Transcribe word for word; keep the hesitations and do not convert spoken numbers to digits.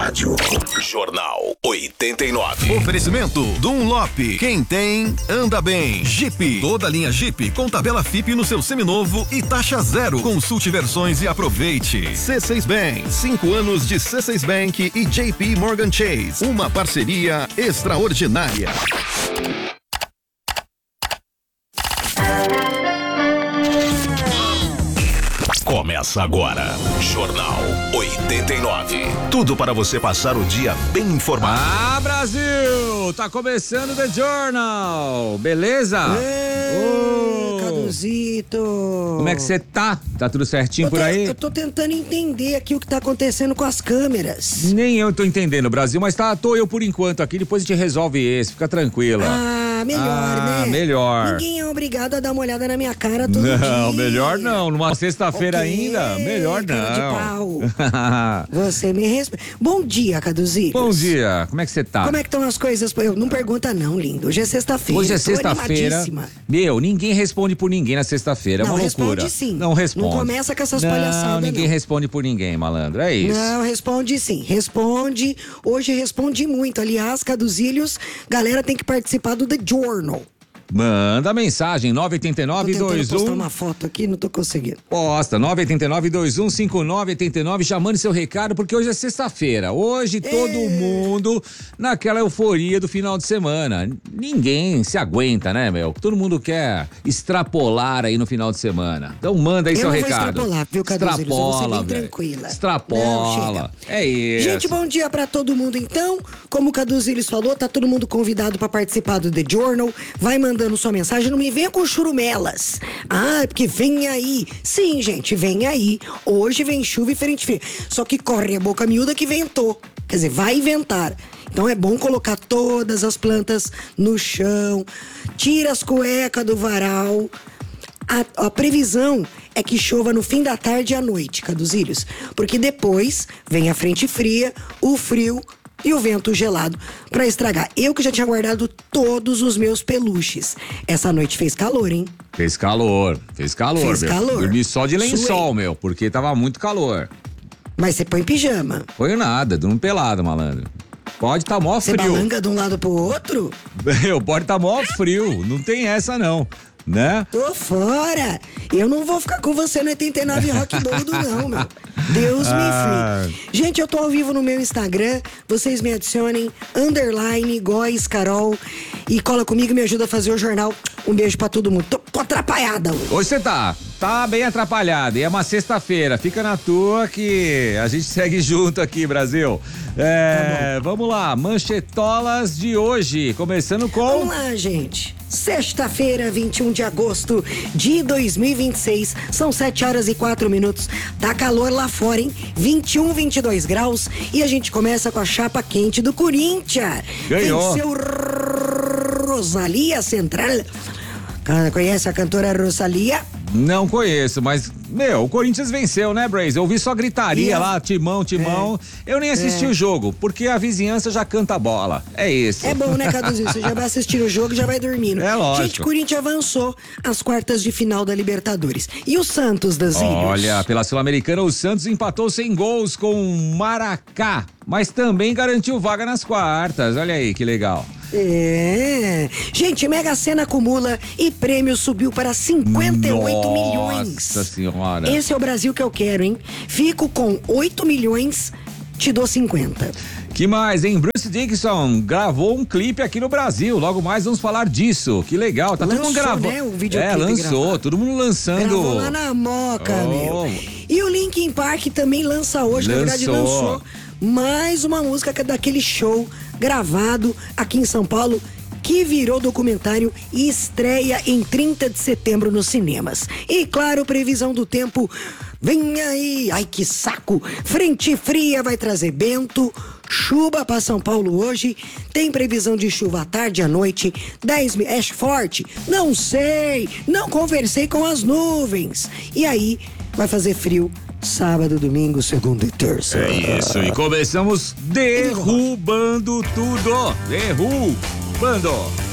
rádio. Jornal oitenta e nove. Oferecimento Dunlop. Quem tem, anda bem. Jeep. Toda linha Jeep com tabela F I P no seu seminovo e taxa zero. Consulte versões e aproveite. C seis Bank. Cinco anos de C seis Bank e J P Morgan Chase. Uma parceria extraordinária. Começa agora, Jornal oitenta e nove. Tudo para você passar o dia bem informado. Ah, Brasil! Tá começando The Journal, beleza? Ei, oh. Caduzito! Como é que você tá? Tá tudo certinho eu tô, por aí? Eu tô tentando entender aqui o que tá acontecendo com as câmeras. Nem eu tô entendendo, Brasil, mas tá, tô eu por enquanto aqui, depois a gente resolve esse, fica tranquila. Ah, melhor, ah, né? melhor. Ninguém é obrigado a dar uma olhada na minha cara todo não, dia. Não, melhor não, numa sexta-feira okay, ainda, melhor não. Cara de pau. Você me respeita. Bom dia, Caduzito. Bom dia, como é que você tá? Como é que estão as coisas? Eu, não pergunta não, lindo. Hoje é sexta-feira. Hoje é sexta-feira. Meu, ninguém responde por ninguém na sexta-feira, é uma não, loucura. Responde sim. Não responde. Não começa com essas não, palhaçadas, ninguém não. responde por ninguém, malandro, é isso. Não, responde sim, responde. Hoje responde muito. Aliás, Caduzílios, galera tem que participar do The Journal. Manda mensagem, nove oito nove dois um. Vou postar uma foto aqui, não tô conseguindo. Posta, nove oito nove dois um cinco nove oito nove, já mande seu recado, porque hoje é sexta-feira. Hoje todo é. mundo naquela euforia do final de semana. Ninguém se aguenta, né, meu? Todo mundo quer extrapolar aí no final de semana. Então manda aí eu seu não recado. Vou extrapolar, viu, Caduzílios? Extrapola, eu vou ser bem véio. tranquila. Extrapola. Não, é isso. Gente, bom dia pra todo mundo, então. Como o Caduzílios falou, tá todo mundo convidado pra participar do The Journal. Vai mandando sua mensagem, não me venha com churumelas. Ah, porque vem aí. Sim, gente, vem aí. Hoje vem chuva e frente fria. Só que corre a boca miúda que ventou. Quer dizer, vai ventar. Então é bom colocar todas as plantas no chão. Tira as cuecas do varal. A, a previsão é que chova no fim da tarde e à noite, Caduzílios. Porque depois vem a frente fria, o frio e o vento gelado pra estragar. Eu que já tinha guardado todos os meus peluches. Essa noite fez calor, hein? Fez calor, fez calor, fez meu. calor. Dormi só de lençol, Suei. meu, porque tava muito calor. Mas você põe pijama. Põe nada, durmo pelado, malandro. Pode tá mó Você frio. Você balanga de um lado pro outro? Meu, pode tá mó frio, não tem essa não, né? Tô fora. Eu não vou ficar com você no oitenta e nove Rock Boldo não, meu. Deus ah. me free. Gente, eu tô ao vivo no meu Instagram. Vocês me adicionem, underline, Góis Carol. E cola comigo e me ajuda a fazer o jornal. Um beijo pra todo mundo. Tô, tô atrapalhada hoje. Hoje você tá, tá bem atrapalhada. E é uma sexta-feira. Fica na tua que a gente segue junto aqui, Brasil. É, tá vamos lá, manchetolas de hoje. Começando com... Vamos lá, gente. Sexta-feira, vinte e um de agosto de dois mil e vinte e seis, são sete horas e quatro minutos. Tá calor lá fora, hein? vinte e um, vinte e dois graus. E a gente começa com a chapa quente do Corinthians. Ganhou. Venceu Rosalia Central. Conhece a cantora Rosalia? Não conheço, mas, meu, o Corinthians venceu, né, Braze? Eu ouvi só gritaria a... lá, timão, timão. É. Eu nem assisti é. o jogo, porque a vizinhança já canta bola. É isso. É bom, né, Caduzinho? Você já vai assistir o jogo e já vai dormindo. É lógico. Gente, o Corinthians avançou às quartas de final da Libertadores. E o Santos das Ilhas? Olha, pela Sul-Americana, o Santos empatou sem gols com o Maracá, mas também garantiu vaga nas quartas. Olha aí, que legal. É. Gente, Mega Sena acumula e prêmio subiu para cinquenta e oito Nossa milhões. Nossa senhora. Esse é o Brasil que eu quero, hein? Fico com oito milhões, te dou cinquenta. Que mais, hein? Bruce Dickinson gravou um clipe aqui no Brasil. Logo mais vamos falar disso. Que legal. Tá lançou, todo mundo gravando. Né, o videoclipe é, lançou. gravado. Todo mundo lançando. Gravou lá na Moca, oh. meu. E o Linkin Park também lança hoje. Lançou. Na verdade, lançou mais uma música daquele show gravado aqui em São Paulo, que virou documentário e estreia em trinta de setembro nos cinemas. E claro, previsão do tempo, vem aí, ai que saco, frente fria vai trazer vento, chuva para São Paulo hoje, tem previsão de chuva à tarde e à noite, dez mil, é forte? Não sei, não conversei com as nuvens. E aí, vai fazer frio sábado, domingo, segunda e terça. É isso, e começamos derrubando tudo, derrubando.